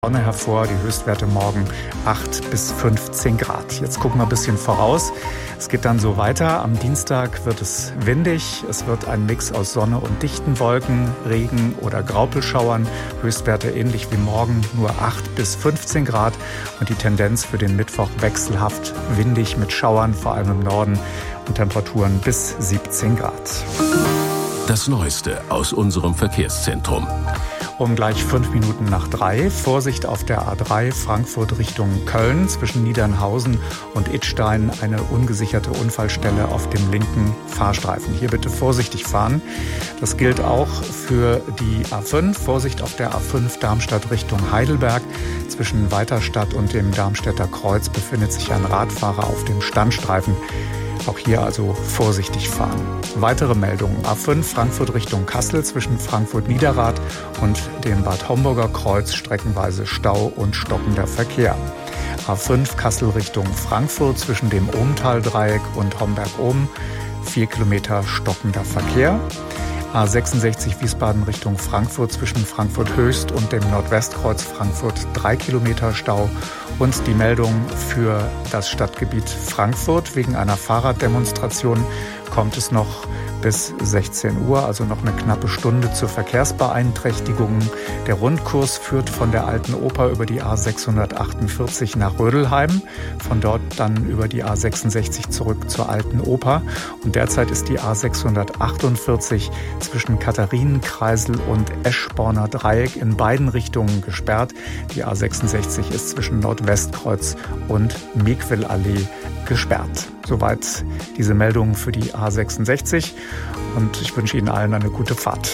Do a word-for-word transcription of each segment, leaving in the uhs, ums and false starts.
Sonne hervor, die Höchstwerte morgen acht bis fünfzehn Grad. Jetzt gucken wir ein bisschen voraus. Es geht dann so weiter. Am Dienstag wird es windig. Es wird ein Mix aus Sonne und dichten Wolken, Regen oder Graupelschauern. Höchstwerte ähnlich wie morgen, nur acht bis fünfzehn Grad. Und die Tendenz für den Mittwoch wechselhaft windig mit Schauern, vor allem im Norden, und Temperaturen bis siebzehn Grad. Das Neueste aus unserem Verkehrszentrum. Um gleich fünf Minuten nach drei. Vorsicht auf der A drei Frankfurt Richtung Köln. Zwischen Niedernhausen und Idstein eine ungesicherte Unfallstelle auf dem linken Fahrstreifen. Hier bitte vorsichtig fahren. Das gilt auch für die A fünf. Vorsicht auf der A fünf Darmstadt Richtung Heidelberg. Zwischen Weiterstadt und dem Darmstädter Kreuz befindet sich ein Radfahrer auf dem Standstreifen. Auch hier also vorsichtig fahren. Weitere Meldungen. A fünf Frankfurt Richtung Kassel zwischen Frankfurt-Niederrad und dem Bad Homburger Kreuz streckenweise Stau und stockender Verkehr. A fünf Kassel Richtung Frankfurt zwischen dem Ohmtal-Dreieck und Homberg-Ohm vier Kilometer stockender Verkehr. A sechsundsechzig Wiesbaden Richtung Frankfurt zwischen Frankfurt-Höchst und dem Nordwestkreuz Frankfurt drei Kilometer Stau. Und die Meldung für das Stadtgebiet Frankfurt: Wegen einer Fahrraddemonstration kommt es noch bis sechzehn Uhr, also noch eine knappe Stunde zur Verkehrsbeeinträchtigung. Der Rundkurs führt von der Alten Oper über die A sechshundertachtundvierzig nach Rödelheim, von dort dann über die A sechsundsechzig zurück zur Alten Oper. Und derzeit ist die A sechshundertachtundvierzig zwischen Katharinenkreisel und Eschborner Dreieck in beiden Richtungen gesperrt. Die A sechsundsechzig ist zwischen Nordwestkreuz und Mekwillallee gesperrt. Soweit diese Meldung für die A sechsundsechzig und ich wünsche Ihnen allen eine gute Fahrt.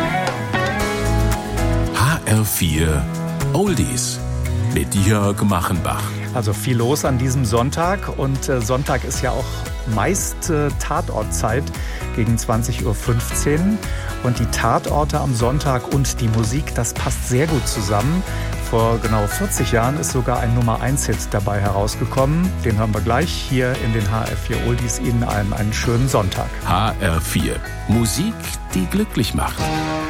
H R vier Oldies mit Jörg Machenbach. Also viel los an diesem Sonntag und äh, Sonntag ist ja auch meist äh, Tatortzeit gegen zwanzig Uhr fünfzehn und die Tatorte am Sonntag und die Musik, das passt sehr gut zusammen. Vor genau vierzig Jahren ist sogar ein Nummer eins Hit dabei herausgekommen. Den hören wir gleich hier in den H R vier Oldies. Ihnen allen einen schönen Sonntag. H R vier Musik, die glücklich macht.